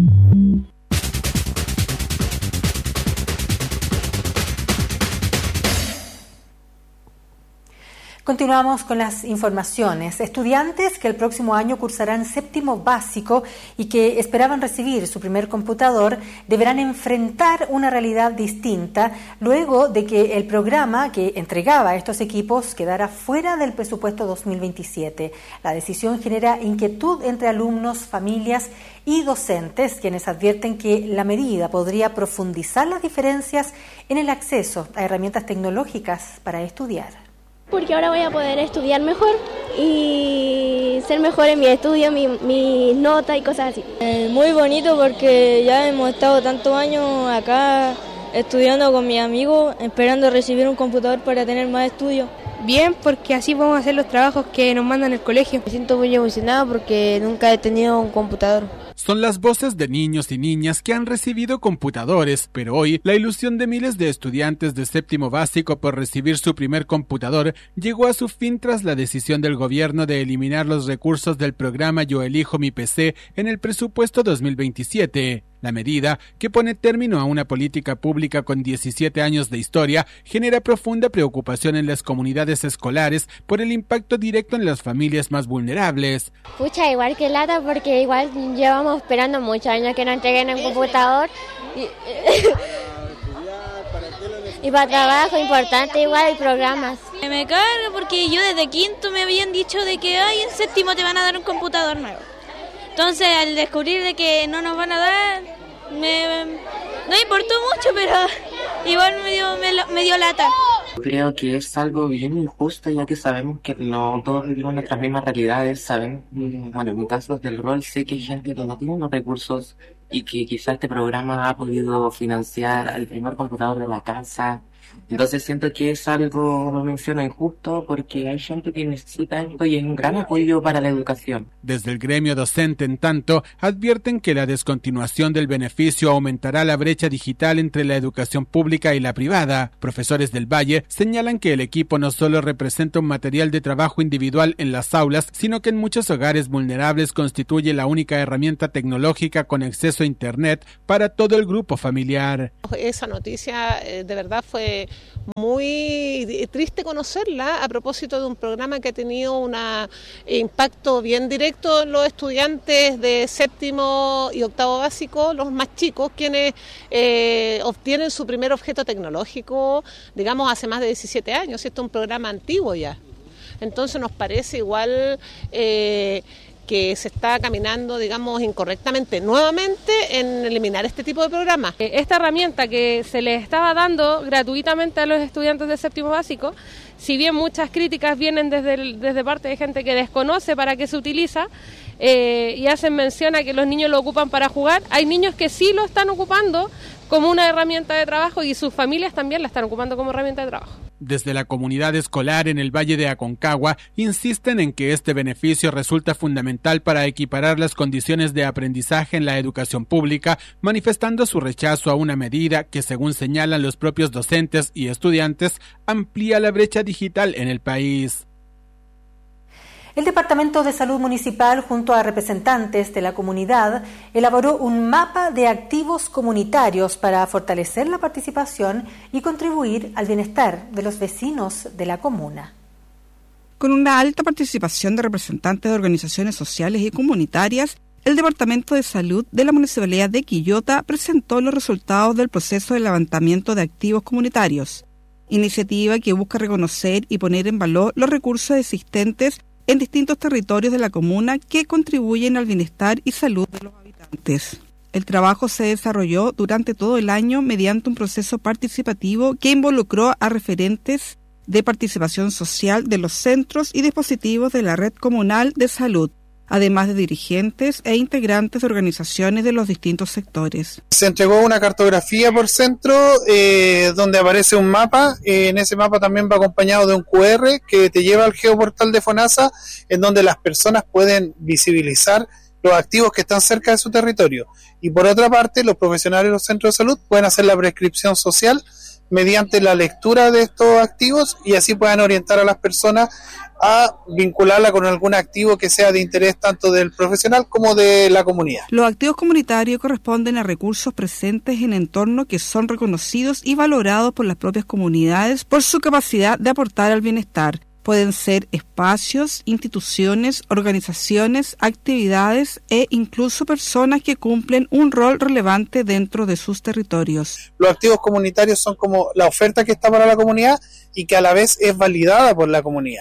Continuamos con las informaciones. Estudiantes que el próximo año cursarán séptimo básico y que esperaban recibir su primer computador deberán enfrentar una realidad distinta luego de que el programa que entregaba estos equipos quedara fuera del presupuesto dos mil veintisiete. La decisión genera inquietud entre alumnos, familias y docentes, quienes advierten que la medida podría profundizar las diferencias en el acceso a herramientas tecnológicas para estudiar. Porque ahora voy a poder estudiar mejor y ser mejor en mi estudio, mi, mi nota y cosas así. Eh, muy bonito porque ya hemos estado tantos años acá estudiando con mis amigos, esperando recibir un computador para tener más estudios. Bien, porque así podemos hacer los trabajos que nos mandan el colegio. Me siento muy emocionada porque nunca he tenido un computador. Son las voces de niños y niñas que han recibido computadores, pero hoy la ilusión de miles de estudiantes de séptimo básico por recibir su primer computador llegó a su fin tras la decisión del gobierno de eliminar los recursos del programa Yo Elijo Mi P C en el presupuesto dos mil veintisiete. La medida, que pone término a una política pública con diecisiete años de historia, genera profunda preocupación en las comunidades escolares por el impacto directo en las familias más vulnerables. Pucha, igual que lata, porque igual llevamos esperando muchos años que nos entreguen un computador. Y, y para trabajo importante igual hay programas. Me carga porque yo desde quinto me habían dicho de que ay, en séptimo te van a dar un computador nuevo. Entonces, al descubrir de que no nos van a dar, me, no me importó mucho, pero igual me dio, me, me dio lata. Creo que es algo bien injusto, ya que sabemos que no todos vivimos nuestras mismas realidades. Saben, bueno, en mi caso del rol sé que hay gente que no tiene los recursos y que quizás este programa ha podido financiar el primer computador de la casa. Entonces siento que es algo, lo menciono, injusto porque hay gente que necesita esto y es un gran apoyo para la educación. Desde el gremio docente, en tanto, advierten que la descontinuación del beneficio aumentará la brecha digital entre la educación pública y la privada. Profesores del Valle señalan que el equipo no solo representa un material de trabajo individual en las aulas, sino que en muchos hogares vulnerables constituye la única herramienta tecnológica con acceso a Internet para todo el grupo familiar. Esa noticia eh, de verdad fue muy triste conocerla a propósito de un programa que ha tenido un impacto bien directo en los estudiantes de séptimo y octavo básico, los más chicos, quienes eh, obtienen su primer objeto tecnológico, digamos, hace más de diecisiete años. Esto es un programa antiguo ya. Entonces nos parece igual eh, que se está caminando, digamos, incorrectamente nuevamente en eliminar este tipo de programas. Esta herramienta que se les estaba dando gratuitamente a los estudiantes de séptimo básico, si bien muchas críticas vienen desde, el, desde parte de gente que desconoce para qué se utiliza eh, y hacen mención a que los niños lo ocupan para jugar, hay niños que sí lo están ocupando como una herramienta de trabajo y sus familias también la están ocupando como herramienta de trabajo. Desde la comunidad escolar en el Valle de Aconcagua insisten en que este beneficio resulta fundamental para equiparar las condiciones de aprendizaje en la educación pública, manifestando su rechazo a una medida que, según señalan los propios docentes y estudiantes, amplía la brecha digital en el país. El Departamento de Salud Municipal, junto a representantes de la comunidad, elaboró un mapa de activos comunitarios para fortalecer la participación y contribuir al bienestar de los vecinos de la comuna. Con una alta participación de representantes de organizaciones sociales y comunitarias, el Departamento de Salud de la Municipalidad de Quillota presentó los resultados del proceso de levantamiento de activos comunitarios, iniciativa que busca reconocer y poner en valor los recursos existentes en distintos territorios de la comuna que contribuyen al bienestar y salud de los habitantes. El trabajo se desarrolló durante todo el año mediante un proceso participativo que involucró a referentes de participación social de los centros y dispositivos de la red comunal de salud, además de dirigentes e integrantes de organizaciones de los distintos sectores. Se entregó una cartografía por centro eh, donde aparece un mapa. Eh, en ese mapa también va acompañado de un cu erre que te lleva al geoportal de FONASA, en donde las personas pueden visibilizar los activos que están cerca de su territorio. Y por otra parte, los profesionales de los centros de salud pueden hacer la prescripción social mediante la lectura de estos activos y así puedan orientar a las personas a vincularla con algún activo que sea de interés tanto del profesional como de la comunidad. Los activos comunitarios corresponden a recursos presentes en entornos que son reconocidos y valorados por las propias comunidades por su capacidad de aportar al bienestar. Pueden ser espacios, instituciones, organizaciones, actividades e incluso personas que cumplen un rol relevante dentro de sus territorios. Los activos comunitarios son como la oferta que está para la comunidad y que a la vez es validada por la comunidad.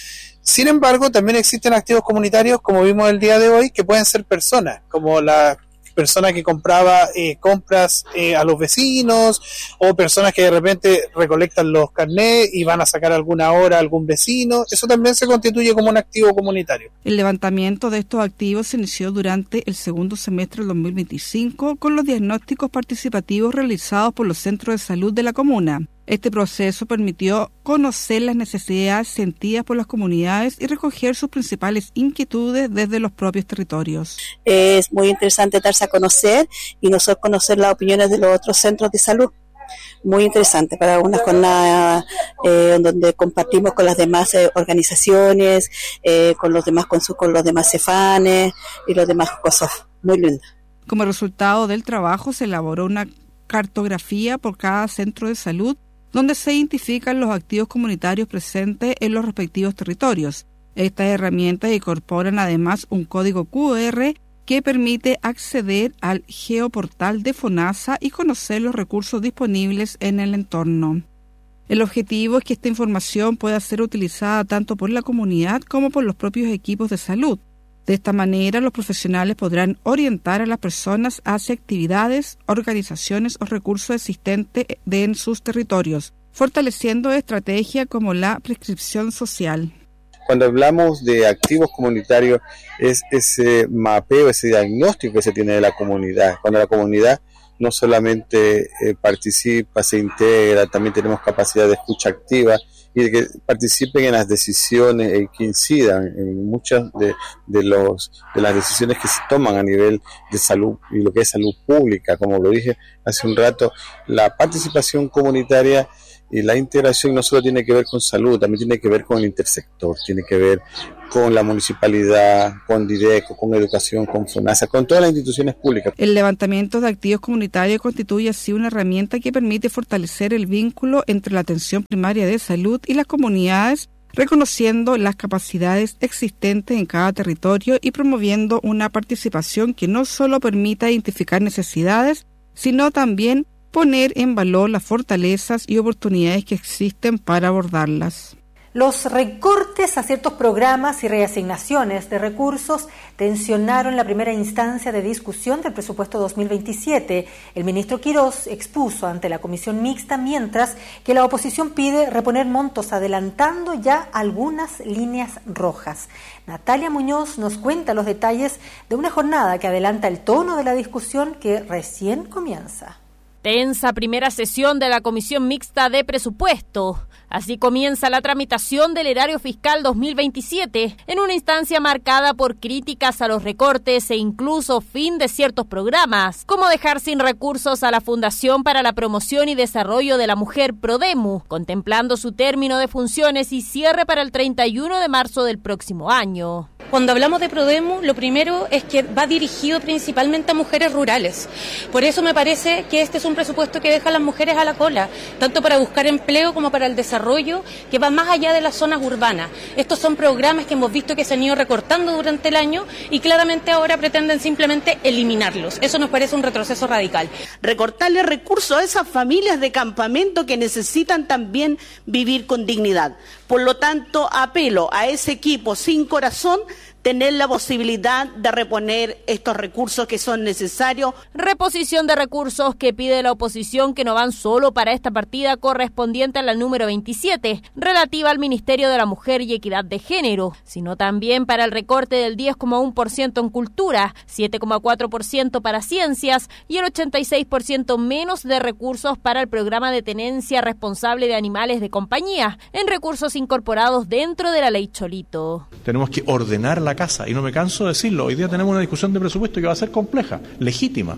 Sin embargo, también existen activos comunitarios, como vimos el día de hoy, que pueden ser personas, como la persona que compraba eh, compras eh, a los vecinos, o personas que de repente recolectan los carnés y van a sacar alguna hora a algún vecino. Eso también se constituye como un activo comunitario. El levantamiento de estos activos se inició durante el segundo semestre del dos mil veinticinco con los diagnósticos participativos realizados por los centros de salud de la comuna. Este proceso permitió conocer las necesidades sentidas por las comunidades y recoger sus principales inquietudes desde los propios territorios. Es muy interesante darse a conocer y nosotros conocer las opiniones de los otros centros de salud. Muy interesante para una jornada eh, donde compartimos con las demás eh, organizaciones, eh, con los demás con, su, con los demás cefanes y los demás cosas. Muy linda. Como resultado del trabajo se elaboró una cartografía por cada centro de salud donde se identifican los activos comunitarios presentes en los respectivos territorios. Estas herramientas incorporan además un código cu erre que permite acceder al geoportal de FONASA y conocer los recursos disponibles en el entorno. El objetivo es que esta información pueda ser utilizada tanto por la comunidad como por los propios equipos de salud. De esta manera, los profesionales podrán orientar a las personas hacia actividades, organizaciones o recursos existentes en sus territorios, fortaleciendo estrategias como la prescripción social. Cuando hablamos de activos comunitarios, es ese mapeo, ese diagnóstico que se tiene de la comunidad. Cuando la comunidad no solamente eh, participa, se integra, también tenemos capacidad de escucha activa y de que participen en las decisiones y que incidan en muchas de, de, los, de las decisiones que se toman a nivel de salud y lo que es salud pública. Como lo dije hace un rato, la participación comunitaria y la integración no solo tiene que ver con salud, también tiene que ver con el intersector, tiene que ver con la municipalidad, con Dideco, con educación, con FONASA, con todas las instituciones públicas. El levantamiento de activos comunitarios constituye así una herramienta que permite fortalecer el vínculo entre la atención primaria de salud y las comunidades, reconociendo las capacidades existentes en cada territorio y promoviendo una participación que no solo permita identificar necesidades, sino también poner en valor las fortalezas y oportunidades que existen para abordarlas. Los recortes a ciertos programas y reasignaciones de recursos tensionaron la primera instancia de discusión del presupuesto dos mil veintisiete. El ministro Quirós expuso ante la comisión mixta, mientras que la oposición pide reponer montos adelantando ya algunas líneas rojas. Natalia Muñoz nos cuenta los detalles de una jornada que adelanta el tono de la discusión que recién comienza. Tensa primera sesión de la Comisión Mixta de Presupuesto. Así comienza la tramitación del erario fiscal dos mil veintisiete, en una instancia marcada por críticas a los recortes e incluso fin de ciertos programas, como dejar sin recursos a la Fundación para la Promoción y Desarrollo de la Mujer Prodemu, contemplando su término de funciones y cierre para el treinta y uno de marzo del próximo año. Cuando hablamos de Prodemu, lo primero es que va dirigido principalmente a mujeres rurales. Por eso me parece que este es un presupuesto que deja a las mujeres a la cola, tanto para buscar empleo como para el desarrollo, que va más allá de las zonas urbanas. Estos son programas que hemos visto que se han ido recortando durante el año y claramente ahora pretenden simplemente eliminarlos. Eso nos parece un retroceso radical. Recortarle recursos a esas familias de campamento que necesitan también vivir con dignidad. Por lo tanto, apelo a ese equipo sin corazón tener la posibilidad de reponer estos recursos que son necesarios. Reposición de recursos que pide la oposición, que no van solo para esta partida correspondiente a la número veintisiete, relativa al Ministerio de la Mujer y Equidad de Género, sino también para el recorte del diez coma uno por ciento en cultura, siete coma cuatro por ciento para ciencias y el ochenta y seis por ciento menos de recursos para el programa de tenencia responsable de animales de compañía, en recursos incorporados dentro de la ley Cholito. Tenemos que ordenar la casa, y no me canso de decirlo. Hoy día tenemos una discusión de presupuesto que va a ser compleja, legítima,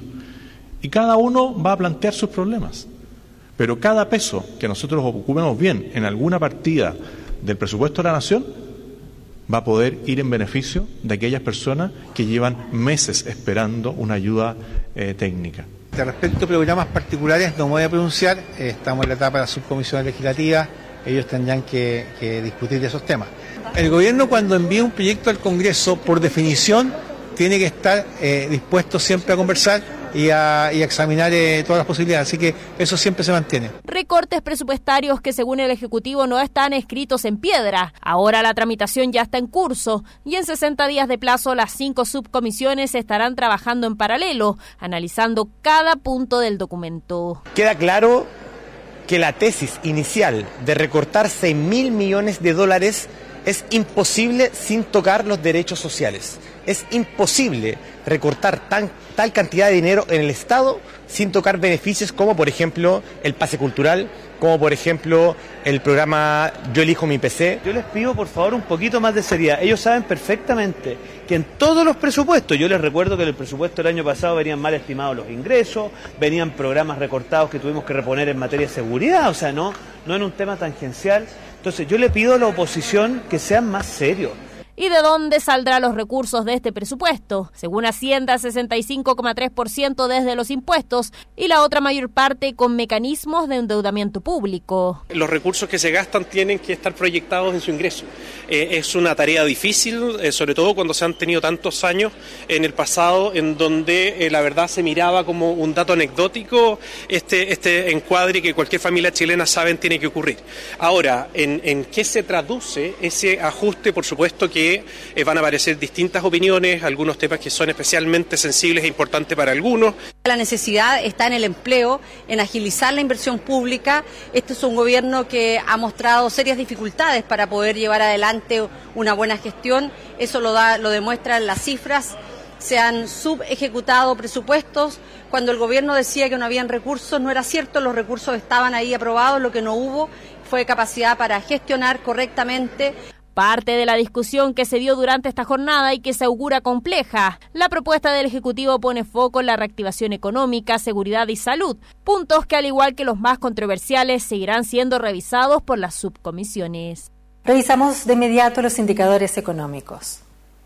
y cada uno va a plantear sus problemas, pero cada peso que nosotros ocupemos bien en alguna partida del presupuesto de la nación va a poder ir en beneficio de aquellas personas que llevan meses esperando una ayuda eh, técnica. De respecto a programas particulares no me voy a pronunciar, estamos en la etapa de la subcomisión legislativa, ellos tendrán que, que discutir de esos temas. El gobierno, cuando envía un proyecto al Congreso, por definición, tiene que estar eh, dispuesto siempre a conversar y a, y a examinar eh, todas las posibilidades, así que eso siempre se mantiene. Recortes presupuestarios que, según el Ejecutivo, no están escritos en piedra. Ahora la tramitación ya está en curso y en sesenta días de plazo las cinco subcomisiones estarán trabajando en paralelo, analizando cada punto del documento. Queda claro que la tesis inicial de recortar seis mil millones de dólares es imposible sin tocar los derechos sociales. Es imposible recortar tan, tal cantidad de dinero en el Estado sin tocar beneficios como, por ejemplo, el pase cultural, como, por ejemplo, el programa Yo Elijo Mi P C. Yo les pido, por favor, un poquito más de seriedad. Ellos saben perfectamente que en todos los presupuestos, yo les recuerdo que en el presupuesto del año pasado venían mal estimados los ingresos, venían programas recortados que tuvimos que reponer en materia de seguridad, o sea, no, no en un tema tangencial. Entonces yo le pido a la oposición que sean más serios. ¿Y de dónde saldrán los recursos de este presupuesto? Según Hacienda, sesenta y cinco coma tres por ciento desde los impuestos y la otra mayor parte con mecanismos de endeudamiento público. Los recursos que se gastan tienen que estar proyectados en su ingreso. Eh, es una tarea difícil, eh, sobre todo cuando se han tenido tantos años en el pasado en donde eh, la verdad se miraba como un dato anecdótico este, este encuadre que cualquier familia chilena sabe tiene que ocurrir. Ahora, ¿en, en qué se traduce ese ajuste? Por supuesto que Eh, van a aparecer distintas opiniones, algunos temas que son especialmente sensibles e importantes para algunos. La necesidad está en el empleo, en agilizar la inversión pública. Este es un gobierno que ha mostrado serias dificultades para poder llevar adelante una buena gestión. Eso lo da, lo demuestran las cifras. Se han subejecutado presupuestos. Cuando el gobierno decía que no habían recursos, no era cierto, los recursos estaban ahí aprobados, lo que no hubo fue capacidad para gestionar correctamente. Parte de la discusión que se dio durante esta jornada y que se augura compleja. La propuesta del Ejecutivo pone foco en la reactivación económica, seguridad y salud, puntos que, al igual que los más controversiales, seguirán siendo revisados por las subcomisiones. Revisamos de inmediato los indicadores económicos.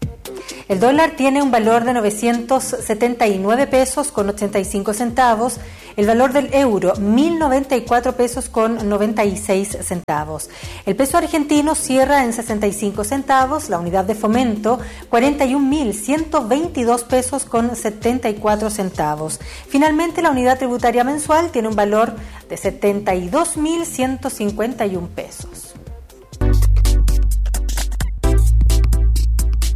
El dólar tiene un valor de novecientos setenta y nueve pesos con ochenta y cinco centavos, el valor del euro mil noventa y cuatro pesos con noventa y seis centavos. El peso argentino cierra en sesenta y cinco centavos, la unidad de fomento cuarenta y un mil ciento veintidós pesos con setenta y cuatro centavos. Finalmente, la unidad tributaria mensual tiene un valor de setenta y dos mil ciento cincuenta y un pesos.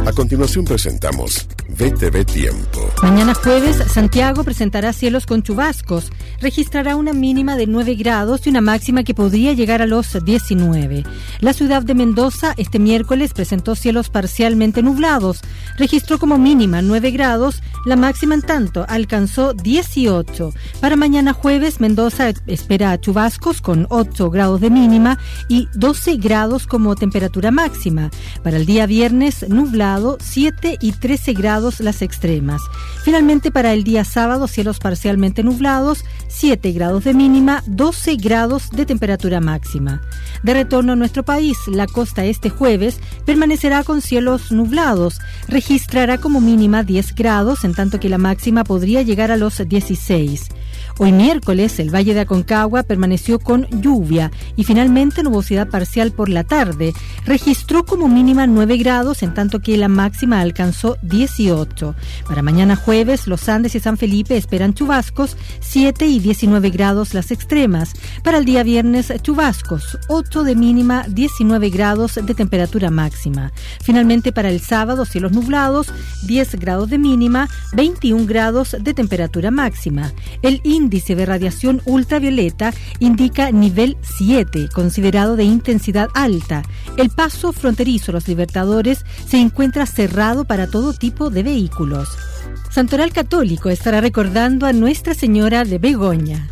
A continuación presentamos V T V Tiempo. Mañana jueves, Santiago presentará cielos con chubascos. Registrará una mínima de nueve grados y una máxima que podría llegar a los diecinueve. La ciudad de Mendoza este miércoles presentó cielos parcialmente nublados. Registró como mínima nueve grados, la máxima en tanto alcanzó dieciocho. Para mañana jueves, Mendoza espera chubascos con ocho grados de mínima y doce grados como temperatura máxima. Para el día viernes, nublado, siete y trece grados las extremas. Finalmente, para el día sábado, cielos parcialmente nublados, siete grados de mínima, doce grados de temperatura máxima. De retorno a nuestro país, la costa este jueves permanecerá con cielos nublados. Registrará como mínima diez grados, en tanto que la máxima podría llegar a los dieciséis. Hoy miércoles, el Valle de Aconcagua permaneció con lluvia y finalmente nubosidad parcial por la tarde. Registró como mínima nueve grados, en tanto que la máxima alcanzó dieciocho. Para mañana jueves, los Andes y San Felipe esperan chubascos, siete y diecinueve grados las extremas. Para el día viernes, chubascos, ocho de mínima, diecinueve grados de temperatura máxima. Finalmente, para el sábado, cielos nublados, diez grados de mínima, veintiún grados de temperatura máxima. El índice de radiación ultravioleta indica nivel siete, considerado de intensidad alta. El paso fronterizo Los Libertadores se encuentra cerrado para todo tipo de vehículos. Santoral Católico estará recordando a Nuestra Señora de Begoña.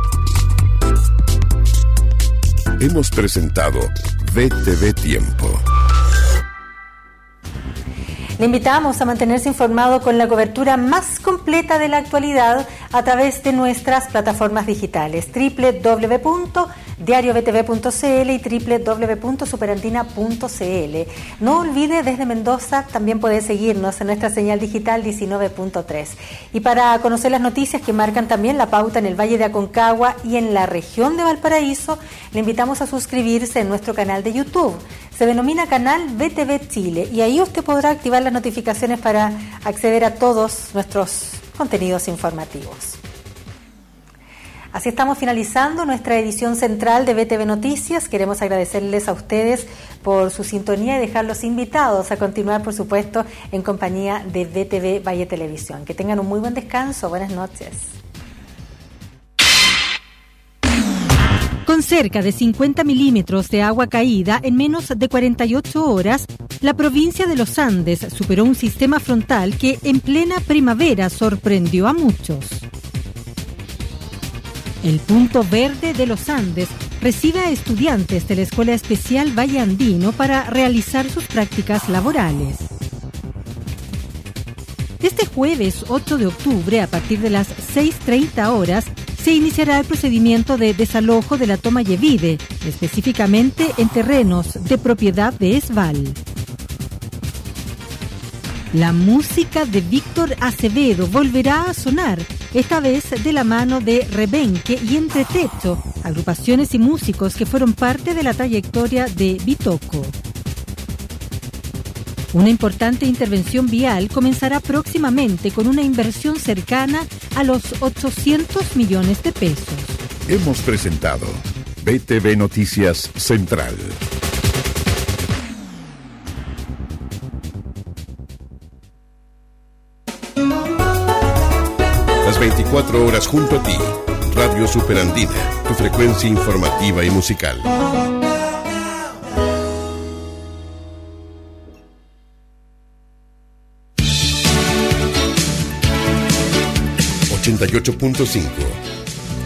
Hemos presentado V T V Tiempo. Le invitamos a mantenerse informado con la cobertura más completa de la actualidad a través de nuestras plataformas digitales doble u doble u doble u punto diario v t v punto c l y doble u doble u doble u punto superandina punto c l. No olvide, desde Mendoza también puede seguirnos en nuestra señal digital diecinueve punto tres. Y para conocer las noticias que marcan también la pauta en el Valle de Aconcagua y en la región de Valparaíso, le invitamos a suscribirse en nuestro canal de YouTube. Se denomina Canal V T V Chile y ahí usted podrá activar las notificaciones para acceder a todos nuestros contenidos informativos. Así estamos finalizando nuestra edición central de V T V Noticias. Queremos agradecerles a ustedes por su sintonía y dejarlos invitados a continuar, por supuesto, en compañía de V T V Valle Televisión. Que tengan un muy buen descanso. Buenas noches. Con cerca de cincuenta milímetros de agua caída en menos de cuarenta y ocho horas, la provincia de los Andes superó un sistema frontal que en plena primavera sorprendió a muchos. El Punto Verde de los Andes recibe a estudiantes de la Escuela Especial Valle Andino para realizar sus prácticas laborales. Este jueves ocho de octubre, a partir de las seis treinta horas, se iniciará el procedimiento de desalojo de la toma Yevide, específicamente en terrenos de propiedad de Esval. La música de Víctor Acevedo volverá a sonar, esta vez de la mano de Rebenque y Entretecho, agrupaciones y músicos que fueron parte de la trayectoria de Bitoco. Una importante intervención vial comenzará próximamente con una inversión cercana a los ochocientos millones de pesos. Hemos presentado V T V Noticias Central. Las veinticuatro horas junto a ti. Radio Superandina, tu frecuencia informativa y musical. ochenta y ocho punto cinco